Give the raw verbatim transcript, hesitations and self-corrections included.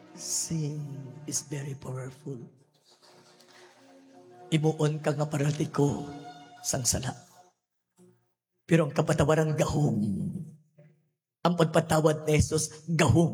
Sin is very powerful. Imuon ka nga parati ko sang sala. Pero ang kapatawaran gahom. Ang pagpatawad ni Jesus gahom.